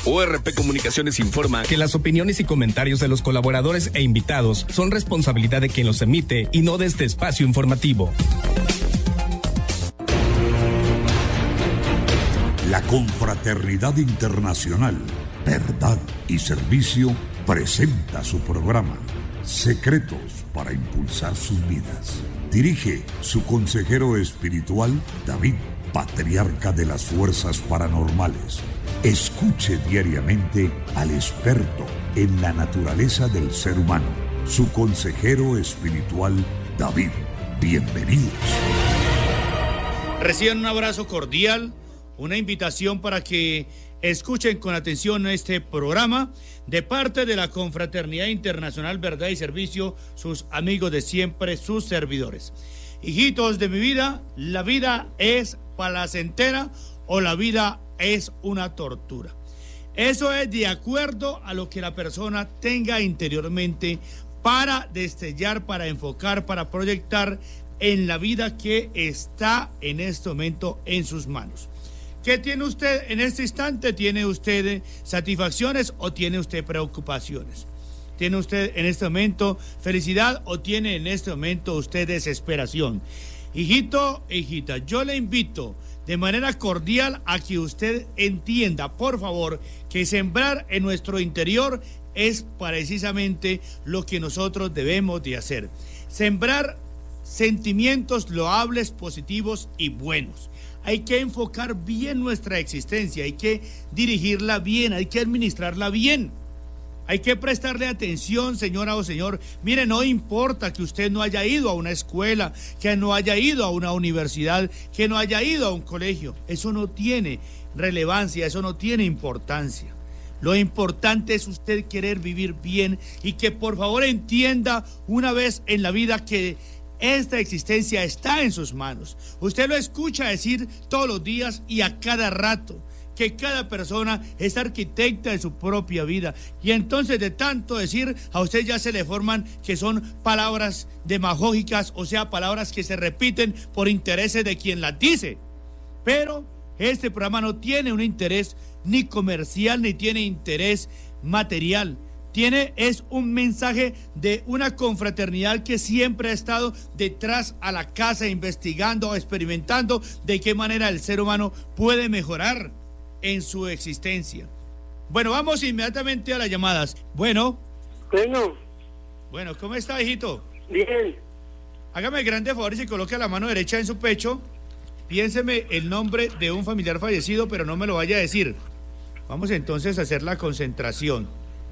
ORP Comunicaciones informa que las opiniones y comentarios de los colaboradores e invitados son responsabilidad de quien los emite y no de este espacio informativo. La Confraternidad Internacional, Verdad y Servicio presenta su programa Secretos para Impulsar sus Vidas. Dirige su consejero espiritual, David, patriarca de las fuerzas paranormales. Escuche diariamente al experto en la naturaleza del ser humano, su consejero espiritual, David. Bienvenidos. Reciban un abrazo cordial, una invitación para que escuchen con atención este programa de parte de la Confraternidad Internacional Verdad y Servicio, sus amigos de siempre, sus servidores. Hijitos de mi vida, ¿la vida es placentera o la vida es una tortura? Eso es de acuerdo a lo que la persona tenga interiormente para destellar, para enfocar, para proyectar en la vida que está en este momento en sus manos. ¿Qué tiene usted en este instante? ¿Tiene usted satisfacciones o tiene usted preocupaciones? ¿Tiene usted en este momento felicidad o tiene en este momento usted desesperación? Hijito, hijita, yo le invito de manera cordial a que usted entienda, por favor, que sembrar en nuestro interior es precisamente lo que nosotros debemos de hacer. Sembrar sentimientos loables, positivos y buenos. Hay que enfocar bien nuestra existencia, hay que dirigirla bien, hay que administrarla bien. Hay que prestarle atención, señora o señor. Mire, no importa que usted no haya ido a una escuela, que no haya ido a una universidad, que no haya ido a un colegio. Eso no tiene relevancia, eso no tiene importancia. Lo importante es usted querer vivir bien y que por favor entienda una vez en la vida que esta existencia está en sus manos. Usted lo escucha decir todos los días y a cada rato, que cada persona es arquitecta de su propia vida. Y entonces de tanto decir, a usted ya se le forman que son palabras demagógicas, o sea, palabras que se repiten por intereses de quien las dice. Pero este programa no tiene un interés ni comercial, ni tiene interés material. Es un mensaje de una confraternidad que siempre ha estado detrás a la casa, investigando, experimentando de qué manera el ser humano puede mejorar en su existencia. Bueno, vamos inmediatamente a las llamadas. Bueno, ¿cómo está, hijito? Bien. Hágame el grande favor y se coloque la mano derecha en su pecho. Piénseme el nombre de un familiar fallecido, pero no me lo vaya a decir. Vamos entonces a hacer la concentración.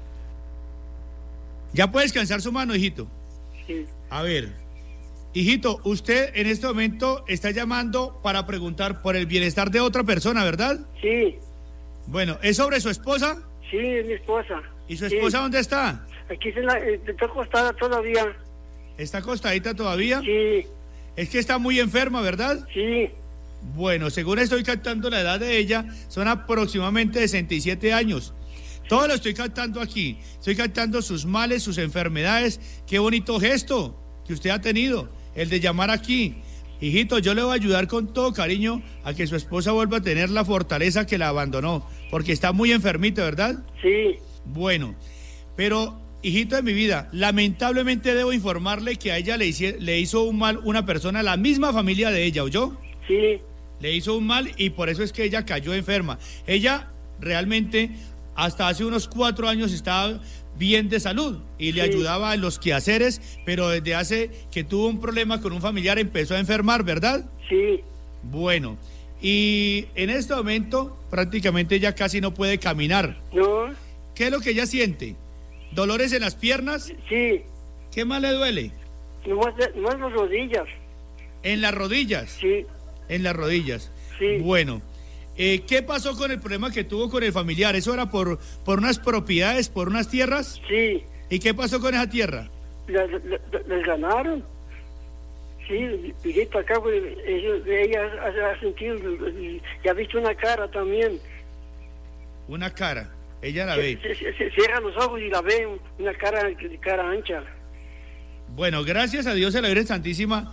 ¿Ya puede descansar su mano, hijito? Sí. A ver, hijito, usted en este momento está llamando para preguntar por el bienestar de otra persona, ¿verdad? Sí. Bueno, ¿es sobre su esposa? Sí, es mi esposa. ¿Y su esposa dónde está? Aquí está acostada todavía. ¿Está acostadita todavía? Sí. Es que está muy enferma, ¿verdad? Sí. Bueno, según estoy captando la edad de ella, son aproximadamente 67 años. Todo lo estoy captando aquí. Estoy captando sus males, sus enfermedades. Qué bonito gesto que usted ha tenido, el de llamar aquí. Hijito, yo le voy a ayudar con todo cariño a que su esposa vuelva a tener la fortaleza que la abandonó, porque está muy enfermita, ¿verdad? Sí. Bueno, pero, hijito de mi vida, lamentablemente debo informarle que a ella le hizo un mal una persona, la misma familia de ella, ¿oyó? Sí. Le hizo un mal y por eso es que ella cayó enferma. Ella realmente hasta hace unos 4 años estaba bien de salud y le ayudaba en los quehaceres, pero desde hace que tuvo un problema con un familiar empezó a enfermar, ¿verdad? Sí. Bueno, y en este momento prácticamente ella casi no puede caminar. No. ¿Qué es lo que ella siente? ¿Dolores en las piernas? Sí. ¿Qué más le duele? No las rodillas. ¿En las rodillas? Sí. En las rodillas. Sí. Bueno. ¿Qué pasó con el problema que tuvo con el familiar? ¿Eso era por unas propiedades, por unas tierras? Sí. ¿Y qué pasó con esa tierra? Les ganaron. Sí, llegué para acá, pues, ella ha sentido, ya ha visto una cara también. Una cara, ella la ve. Se cierra los ojos y la ve, una cara ancha. Bueno, gracias a Dios, a la Virgen Santísima,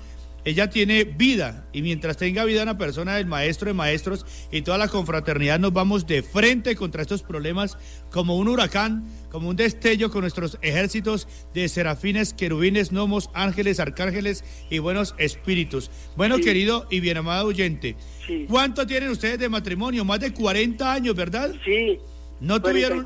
ella tiene vida, y mientras tenga vida una persona, el maestro de maestros y toda la confraternidad, nos vamos de frente contra estos problemas como un huracán, como un destello, con nuestros ejércitos de serafines, querubines, gnomos, ángeles, arcángeles y buenos espíritus. Bueno, querido y bien amado oyente, ¿cuánto tienen ustedes de matrimonio? Más de 40 años, ¿verdad? Sí. ¿No tuvieron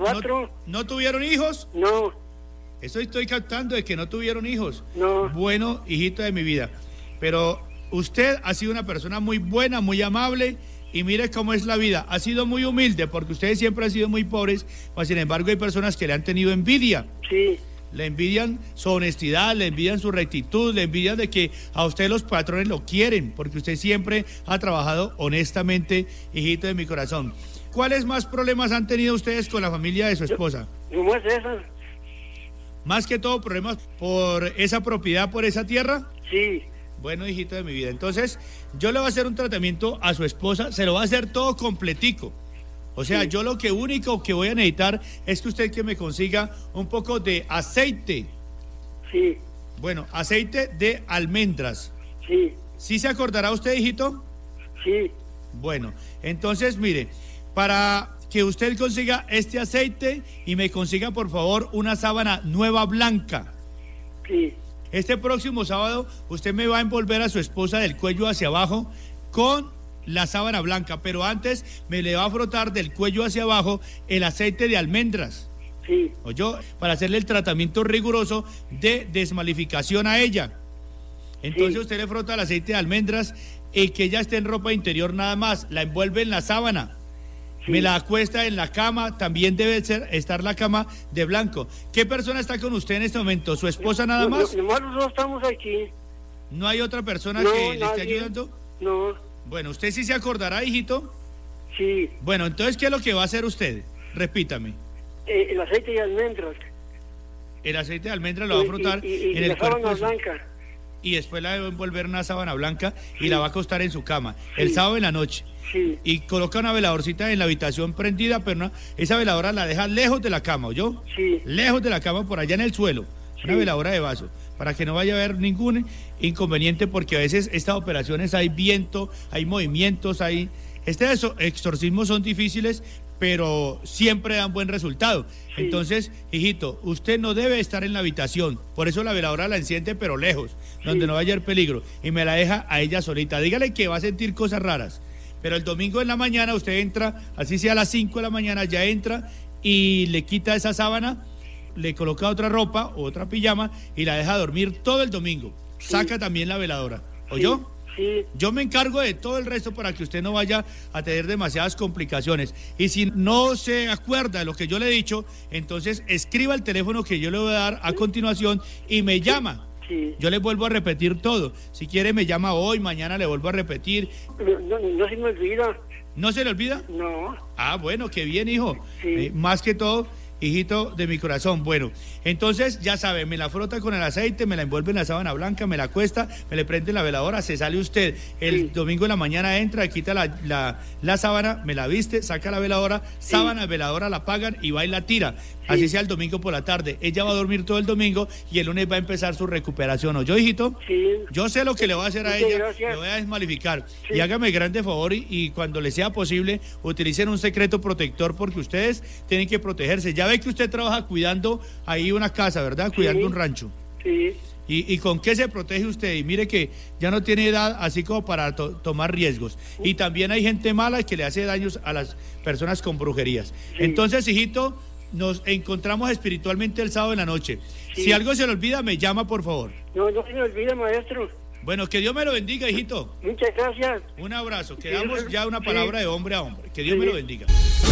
hijos? No. Eso estoy captando, de que no tuvieron hijos. No. Bueno, hijito de mi vida, pero usted ha sido una persona muy buena, muy amable, y mire cómo es la vida. Ha sido muy humilde, porque ustedes siempre han sido muy pobres, mas sin embargo hay personas que le han tenido envidia. Sí. Le envidian su honestidad, le envidian su rectitud, le envidian de que a usted los patrones lo quieren, porque usted siempre ha trabajado honestamente, hijito de mi corazón. ¿Cuáles más problemas han tenido ustedes con la familia de su esposa? ¿Cómo es eso? Más que todo problemas por esa propiedad, por esa tierra. Sí. Bueno, hijito de mi vida, entonces yo le voy a hacer un tratamiento a su esposa, se lo va a hacer todo completico. O sea, yo lo único que voy a necesitar es que usted me consiga un poco de aceite. Sí. Bueno, aceite de almendras. Sí. ¿Sí se acordará usted, hijito? Sí. Bueno, entonces mire, para que usted consiga este aceite y me consiga por favor una sábana nueva blanca. Sí. Este próximo sábado usted me va a envolver a su esposa del cuello hacia abajo con la sábana blanca, pero antes me le va a frotar del cuello hacia abajo el aceite de almendras. Sí. ¿Oyó? Para hacerle el tratamiento riguroso de desmalificación a ella. Entonces usted le frota el aceite de almendras y que ella esté en ropa interior nada más, la envuelve en la sábana. Me la acuesta en la cama, también debe estar la cama de blanco. ¿Qué persona está con usted en este momento? ¿Su esposa nada más? Nosotros estamos aquí. ¿No hay otra persona que le esté ayudando? No. Bueno, ¿usted sí se acordará, hijito? Sí. Bueno, entonces, ¿qué es lo que va a hacer usted? Repítame. El aceite de almendras. El aceite de almendras lo va a frotar en el cuerpo. La sábana blanca. Y después la va a envolver en una sábana blanca y la va a acostar en su cama. El sábado en la noche. Sí. Y coloca una veladorcita en la habitación prendida, pero esa veladora la deja lejos de la cama, ¿oyó? Sí. Lejos de la cama, por allá en el suelo. Una veladora de vaso, para que no vaya a haber ningún inconveniente, porque a veces estas operaciones hay viento, hay movimientos, exorcismos son difíciles, pero siempre dan buen resultado. Sí. Entonces, hijito, usted no debe estar en la habitación, por eso la veladora la enciende, pero lejos, donde no vaya a haber peligro, y me la deja a ella solita. Dígale que va a sentir cosas raras. Pero el domingo en la mañana usted entra, así sea a las 5 de la mañana, ya entra y le quita esa sábana, le coloca otra ropa o otra pijama y la deja dormir todo el domingo. Sí. Saca también la veladora. ¿Oyó? Sí. Yo me encargo de todo el resto para que usted no vaya a tener demasiadas complicaciones. Y si no se acuerda de lo que yo le he dicho, entonces escriba el teléfono que yo le voy a dar a continuación y me llama. Sí. Yo le vuelvo a repetir todo. Si quiere me llama hoy, mañana le vuelvo a repetir. No se me olvida. ¿No se le olvida? No. Ah, bueno, qué bien, hijo. Sí. Más que todo, hijito de mi corazón. Bueno, entonces ya sabe, me la frota con el aceite, me la envuelve en la sábana blanca, me la acuesta, me le prende la veladora, se sale usted. El domingo en la mañana entra, quita la sábana, me la viste, saca la veladora, sábana, veladora, la apagan y va y la tira. Así sea el domingo por la tarde. Ella va a dormir todo el domingo y el lunes va a empezar su recuperación. ¿Oyó, hijito? Sí. Yo sé lo que le voy a hacer a ella, gracias. le voy a desmalificar. Sí. Y hágame grande favor y cuando le sea posible, utilicen un secreto protector, porque ustedes tienen que protegerse. Ya ve que usted trabaja cuidando ahí una casa, ¿verdad? Cuidando un rancho. Sí. ¿Y con qué se protege usted? Y mire que ya no tiene edad así como para tomar riesgos. Y también hay gente mala que le hace daños a las personas con brujerías. Sí. Entonces, hijito, nos encontramos espiritualmente el sábado en la noche. Sí. Si algo se le olvida, me llama, por favor. No se me olvida, maestro. Bueno, que Dios me lo bendiga, hijito. Muchas gracias. Un abrazo. Quedamos ya una palabra de hombre a hombre. Que Dios me lo bendiga.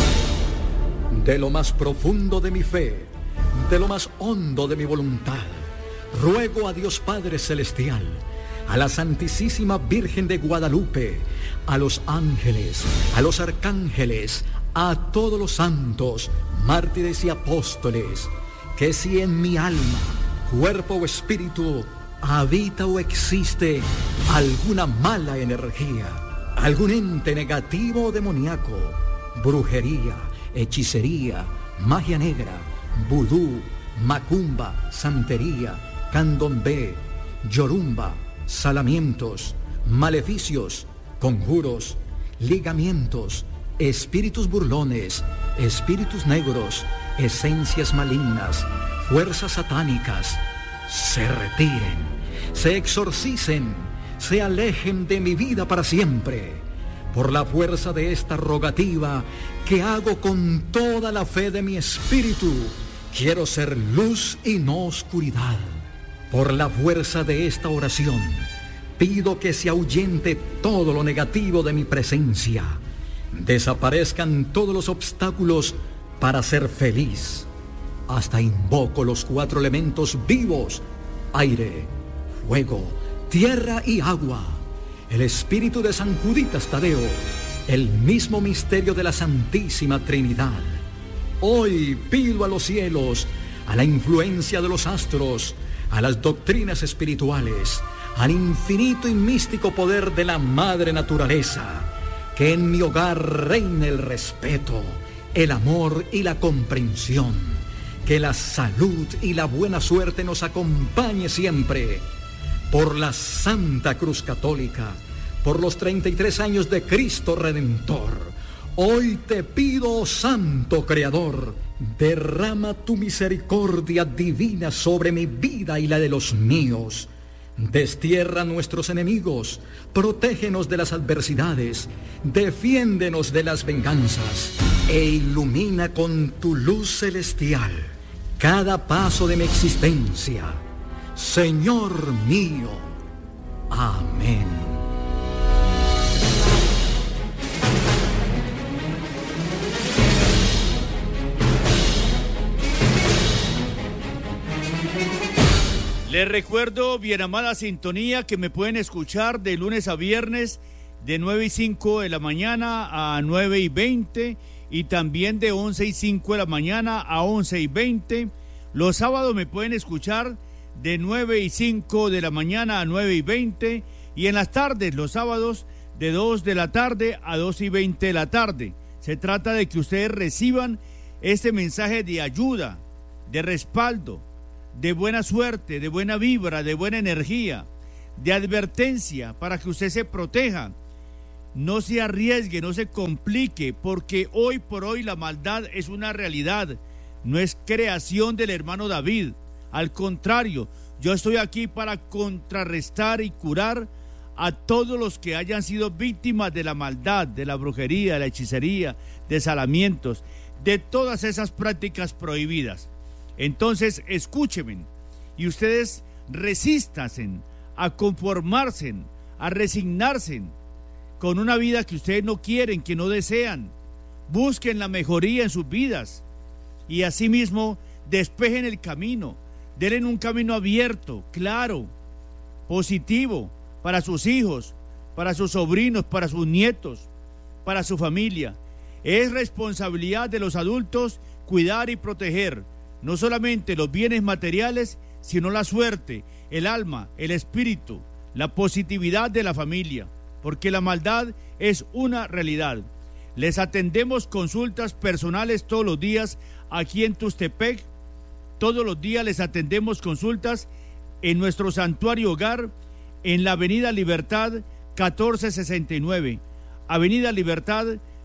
De lo más profundo de mi fe, de lo más hondo de mi voluntad, ruego a Dios Padre Celestial, a la Santísima Virgen de Guadalupe, a los ángeles, a los arcángeles, a todos los santos, mártires y apóstoles, que si en mi alma, cuerpo o espíritu habita o existe alguna mala energía, algún ente negativo o demoníaco, brujería, hechicería, magia negra, vudú, macumba, santería, candomblé, yorumba, salamientos, maleficios, conjuros, ligamientos, espíritus burlones, espíritus negros, esencias malignas, fuerzas satánicas, se retiren, se exorcicen, se alejen de mi vida para siempre, por la fuerza de esta rogativa que hago con toda la fe de mi espíritu. Quiero ser luz y no oscuridad. Por la fuerza de esta oración, pido que se ahuyente todo lo negativo de mi presencia, desaparezcan todos los obstáculos para ser feliz. Hasta invoco los 4 elementos vivos: aire, fuego, tierra y agua, el espíritu de San Juditas Tadeo, el mismo misterio de la Santísima Trinidad. Hoy pido a los cielos, a la influencia de los astros, a las doctrinas espirituales, al infinito y místico poder de la Madre Naturaleza, que en mi hogar reine el respeto, el amor y la comprensión, que la salud y la buena suerte nos acompañe siempre. Por la Santa Cruz Católica, por los 33 años de Cristo Redentor, hoy te pido, oh Santo Creador, derrama tu misericordia divina sobre mi vida y la de los míos. Destierra a nuestros enemigos, protégenos de las adversidades, defiéndenos de las venganzas e ilumina con tu luz celestial cada paso de mi existencia. Señor mío. Amén. Les recuerdo, bien amada sintonía, que me pueden escuchar de lunes a viernes de 9 y 5 de la mañana a 9 y 20 y también de 11 y 5 de la mañana a 11 y 20. Los sábados me pueden escuchar de 9 y 5 de la mañana a 9 y 20 y en las tardes, los sábados, de 2 de la tarde a 2 y 20 de la tarde. Se trata de que ustedes reciban este mensaje de ayuda, de respaldo, de buena suerte, de buena vibra, de buena energía, de advertencia para que usted se proteja, no se arriesgue, no se complique, porque hoy por hoy la maldad es una realidad, no es creación del hermano David. Al contrario, yo estoy aquí para contrarrestar y curar a todos los que hayan sido víctimas de la maldad, de la brujería, de la hechicería, de salamientos, de todas esas prácticas prohibidas. Entonces, escúchenme y ustedes resístanse a conformarse, a resignarse con una vida que ustedes no quieren, que no desean. Busquen la mejoría en sus vidas y asimismo despejen el camino, denle un camino abierto, claro, positivo para sus hijos, para sus sobrinos, para sus nietos, para su familia. Es responsabilidad de los adultos cuidar y proteger no solamente los bienes materiales, sino la suerte, el alma, el espíritu, la positividad de la familia, porque la maldad es una realidad. Les atendemos consultas personales todos los días aquí en Tustepec. Todos los días les atendemos consultas en nuestro santuario hogar en la Avenida Libertad 1469. Avenida Libertad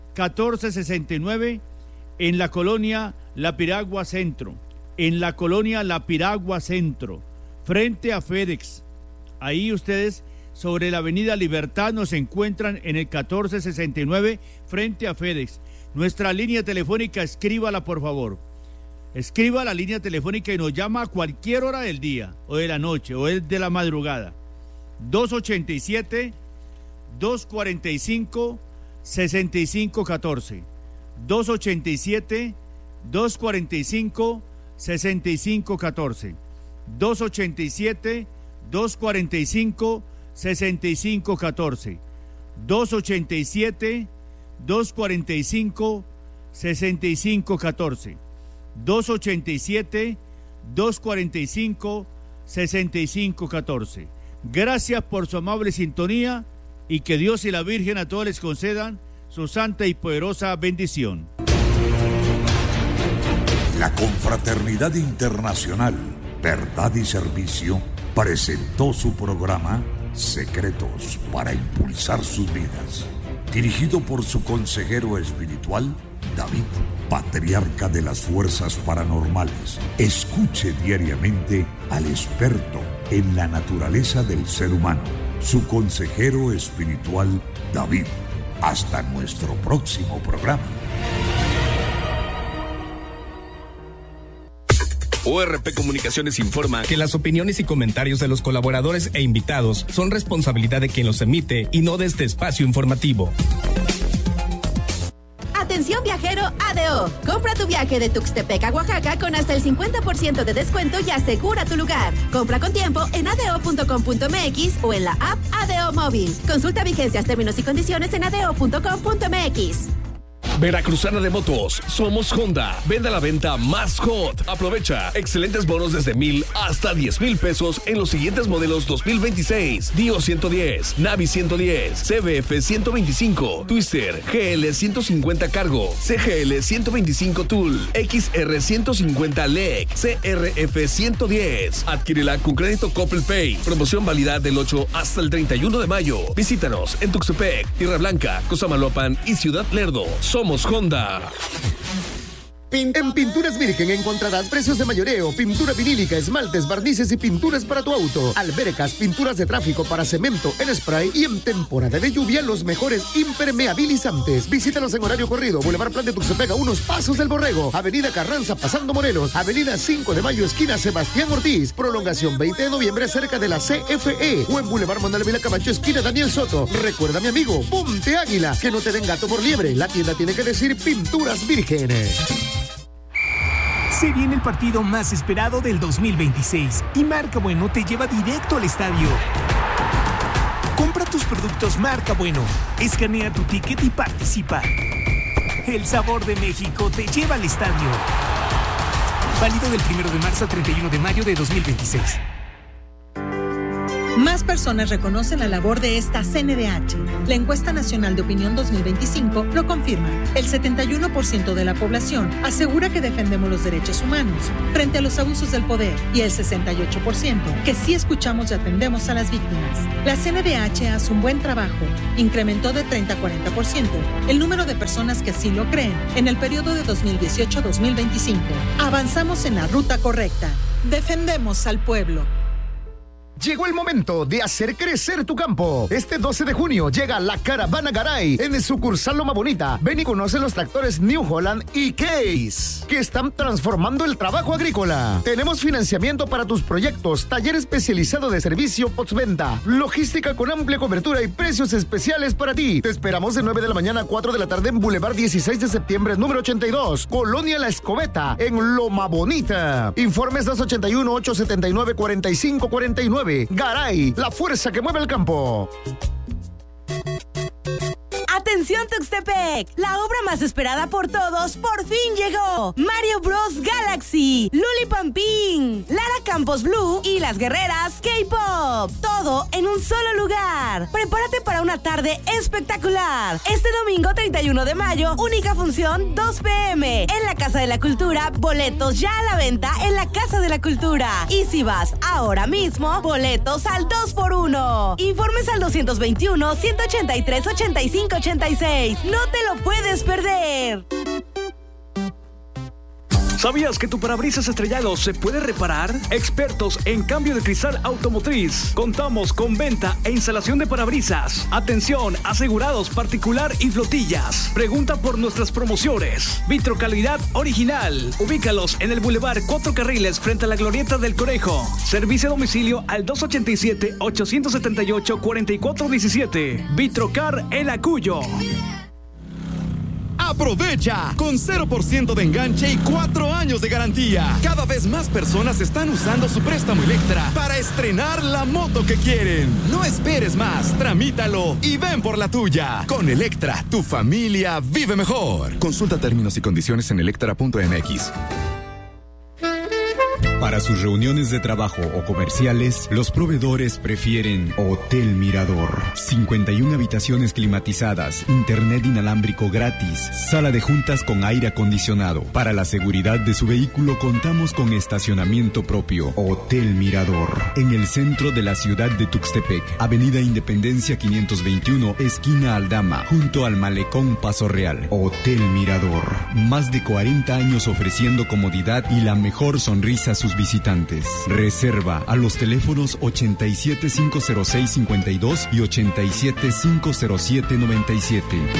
1469 en la colonia La Piragua Centro. En la colonia La Piragua Centro, frente a FedEx. Ahí ustedes sobre la Avenida Libertad nos encuentran en el 1469 frente a FedEx. Nuestra línea telefónica, escríbala por favor. Escriba la línea telefónica y nos llama a cualquier hora del día o de la noche o de la madrugada. 287-245-6514. 287-245-6514. 287-245-6514. 287-245-6514. 287-245-6514. Gracias por su amable sintonía y que Dios y la Virgen a todos les concedan su santa y poderosa bendición. La Confraternidad Internacional Verdad y Servicio presentó su programa secretos para impulsar sus vidas. Dirigido por su consejero espiritual, David, patriarca de las fuerzas paranormales. Escuche diariamente al experto en la naturaleza del ser humano, su consejero espiritual, David. Hasta nuestro próximo programa. ORP Comunicaciones informa que las opiniones y comentarios de los colaboradores e invitados son responsabilidad de quien los emite y no de este espacio informativo. Atención viajero ADO. Compra tu viaje de Tuxtepec a Oaxaca con hasta el 50% de descuento y asegura tu lugar. Compra con tiempo en ado.com.mx o en la app ADO Móvil. Consulta vigencias, términos y condiciones en ado.com.mx. Veracruzana de Motos, somos Honda. Vende a la venta más hot. Aprovecha excelentes bonos desde 1,000 hasta 10,000 pesos en los siguientes modelos 2026. Dio 110, Navi 110, CBF 125, Twister, GL 150 Cargo, CGL 125 Tool, XR 150 LEC, CRF 110. Adquírela con crédito Coppel Pay. Promoción válida del 8 hasta el 31 de mayo. Visítanos en Tuxtepec, Tierra Blanca, Cosamaloapan y Ciudad Lerdo. Somos Honda. En Pinturas Virgen encontrarás precios de mayoreo, pintura vinílica, esmaltes, barnices y pinturas para tu auto. Albercas, pinturas de tráfico para cemento en spray y en temporada de lluvia los mejores impermeabilizantes. Visítanos en horario corrido, Boulevard Plan de Tuxtepec a unos pasos del Borrego, Avenida Carranza pasando Morelos, Avenida 5 de Mayo esquina Sebastián Ortiz, prolongación 20 de noviembre cerca de la CFE o en Boulevard Manuel Vila Camacho esquina Daniel Soto. Recuerda, mi amigo, ponte águila, que no te den gato por liebre. La tienda tiene que decir Pinturas Virgen. Se viene el partido más esperado del 2026 y Marca Bueno te lleva directo al estadio. Compra tus productos Marca Bueno, escanea tu ticket y participa. El sabor de México te lleva al estadio. Válido del 1 de marzo al 31 de mayo de 2026. Más personas reconocen la labor de esta CNDH. La encuesta nacional de opinión 2025 lo confirma. El 71% de la población asegura que defendemos los derechos humanos frente a los abusos del poder y el 68% que sí escuchamos y atendemos a las víctimas. La CNDH hace un buen trabajo. Incrementó de 30 a 40% el número de personas que así lo creen en el periodo de 2018 a 2025. Avanzamos en la ruta correcta. Defendemos al pueblo. Llegó el momento de hacer crecer tu campo. Este 12 de junio llega la Caravana Garay en el sucursal Loma Bonita. Ven y conoce los tractores New Holland y Case, que están transformando el trabajo agrícola. Tenemos financiamiento para tus proyectos, taller especializado de servicio postventa, logística con amplia cobertura y precios especiales para ti. Te esperamos de 9 de la mañana a 4 de la tarde en Boulevard 16 de septiembre, número 82, Colonia La Escobeta, en Loma Bonita. Informes 281-879-4549. Garay, la fuerza que mueve el campo. ¡Atención Tuxtepec! La obra más esperada por todos por fin llegó. Mario Bros Galaxy, Luli Pampín, Lara Campos Blue y las guerreras K-Pop. Todo en un solo lugar. Prepárate para una tarde espectacular. Este domingo 31 de mayo, única función 2 p.m. en la Casa de la Cultura. Boletos ya a la venta en la Casa de la Cultura. Y si vas ahora mismo, boletos al 2x1. Informes al 221-183-8586. No te lo puedes perder. ¿Sabías que tu parabrisas estrellado se puede reparar? Expertos en cambio de cristal automotriz. Contamos con venta e instalación de parabrisas. Atención, asegurados particular y flotillas. Pregunta por nuestras promociones. Vitrocalidad original. Ubícalos en el Boulevard 4 Carriles frente a la Glorieta del Conejo. Servicio a domicilio al 287-878-4417. Vitrocar El Acuyo. ¡Aprovecha! Con 0% de enganche y 4 años de garantía. Cada vez más personas están usando su préstamo Electra para estrenar la moto que quieren. No esperes más, tramítalo y ven por la tuya. Con Electra, tu familia vive mejor. Consulta términos y condiciones en electra.mx. Para sus reuniones de trabajo o comerciales, los proveedores prefieren Hotel Mirador. 51 habitaciones climatizadas, internet inalámbrico gratis, sala de juntas con aire acondicionado. Para la seguridad de su vehículo contamos con estacionamiento propio. Hotel Mirador. En el centro de la ciudad de Tuxtepec, Avenida Independencia 521, esquina Aldama, junto al Malecón Paso Real. Hotel Mirador. Más de 40 años ofreciendo comodidad y la mejor sonrisa a sus visitantes. Reserva a los teléfonos 87-506-52 y 87-507-97.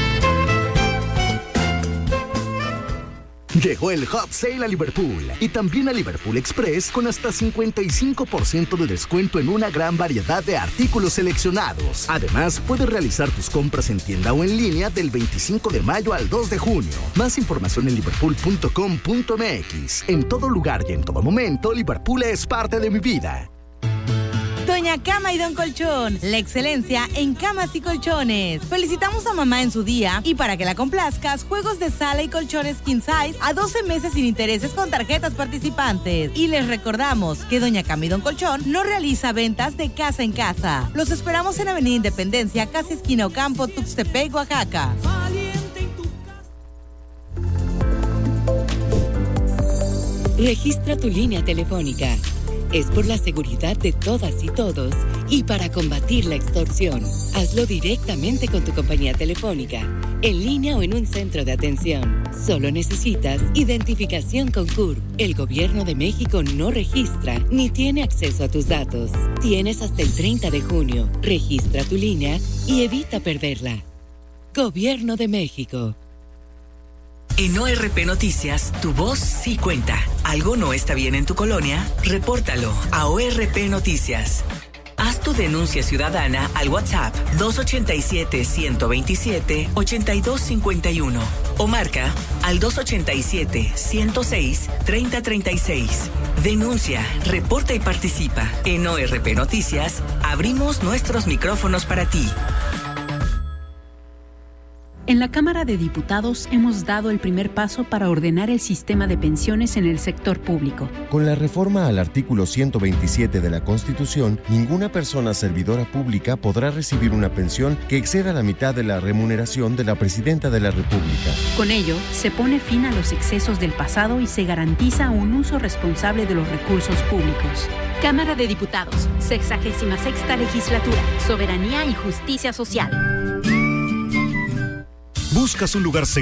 Llegó el Hot Sale a Liverpool y también a Liverpool Express con hasta 55% de descuento en una gran variedad de artículos seleccionados. Además, puedes realizar tus compras en tienda o en línea del 25 de mayo al 2 de junio. Más información en liverpool.com.mx. En todo lugar y en todo momento, Liverpool es parte de mi vida. Doña Cama y Don Colchón, la excelencia en camas y colchones. Felicitamos a mamá en su día y para que la complazcas, juegos de sala y colchones king size a 12 meses sin intereses con tarjetas participantes. Y les recordamos que Doña Cama y Don Colchón no realiza ventas de casa en casa. Los esperamos en Avenida Independencia, casi esquina Ocampo, Tuxtepec, Oaxaca. Registra tu línea telefónica. Es por la seguridad de todas y todos y para combatir la extorsión. Hazlo directamente con tu compañía telefónica, en línea o en un centro de atención. Solo necesitas identificación con CURP. El Gobierno de México no registra ni tiene acceso a tus datos. Tienes hasta el 30 de junio. Registra tu línea y evita perderla. Gobierno de México. En ORP Noticias, tu voz sí cuenta. ¿Algo no está bien en tu colonia? Repórtalo a ORP Noticias. Haz tu denuncia ciudadana al WhatsApp 287-127-8251 o marca al 287-106-3036. Denuncia, reporta y participa. En ORP Noticias, abrimos nuestros micrófonos para ti. En la Cámara de Diputados hemos dado el primer paso para ordenar el sistema de pensiones en el sector público. Con la reforma al artículo 127 de la Constitución, ninguna persona servidora pública podrá recibir una pensión que exceda la mitad de la remuneración de la Presidenta de la República. Con ello, se pone fin a los excesos del pasado y se garantiza un uso responsable de los recursos públicos. Cámara de Diputados, 66ª Legislatura, Soberanía y Justicia Social. ¿Buscas un lugar seguro